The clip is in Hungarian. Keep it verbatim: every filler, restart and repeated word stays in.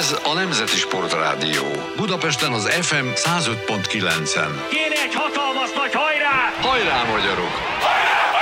Ez a Nemzeti Sportrádió. Budapesten az ef em száz öt pont kilencen. Kéne egy hatalmas